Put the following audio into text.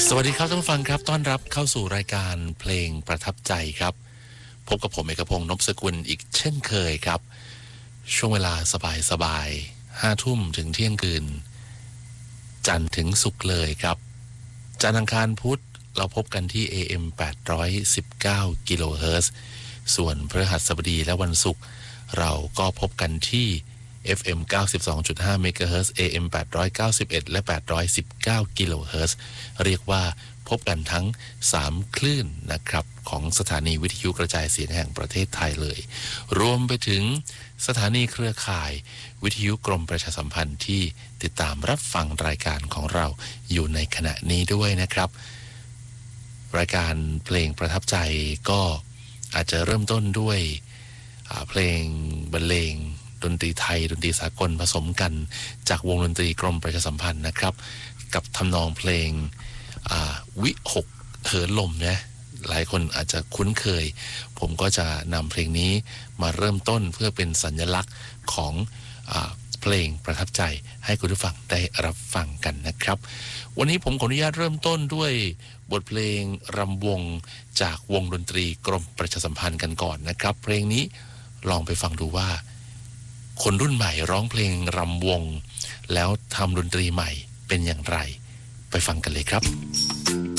สวัสดีครับท่านผู้ฟังครับต้อนรับเข้าสู่รายการเพลงประทับใจครับพบกับผมเอกพงษ์ นพสกุลอีกเช่นเคยครับช่วงเวลาสบายๆ5 ทุ่มถึงเที่ยงคืนจันทร์ถึงศุกร์เลยครับจันทร์อังคารพุธเราพบกันที่ AM 819กิโลเฮิรตซ์ส่วนพฤหัสบดีและวันศุกร์เราก็พบกันที่ FM 92.5 เมกะเฮิรตซ์ AM 891และ819กิโลเฮิรตซ์เรียกว่าพบกันทั้ง3คลื่นนะครับของสถานีวิทยุกระจายเสียงแห่งประเทศไทยเลยรวมไปถึงสถานีเครือข่ายวิทยุกรมประชาสัมพันธ์ที่ติดตามรับฟังรายการของเราอยู่ในขณะนี้ด้วยนะครับรายการเพลงประทับใจก็อาจจะเริ่มต้นด้วยเพลงบรรเลงดนตรีไทยดนตรีสากลผสมกันจากวงดนตรีกรมประชาสัมพันธ์นะครับกับทำนองเพลงวิหกเหินลมนะหลายคนอาจจะคุ้นเคยผมก็จะนำเพลงนี้มาเริ่มต้นเพื่อเป็นสัญลักษณ์ของเพลงประทับใจให้คุณผู้ฟังได้รับฟังกันนะครับวันนี้ผมขออนุญาตเริ่มต้นด้วยบทเพลงรำวงจากวงดนตรีกรมประชาสัมพันธ์กันก่อนนะครับเพลงนี้ลองไปฟังดูว่าคนรุ่นใหม่ร้องเพลงรำวงแล้วทำดนตรีใหม่เป็นอย่างไรไปฟังกันเลยครับ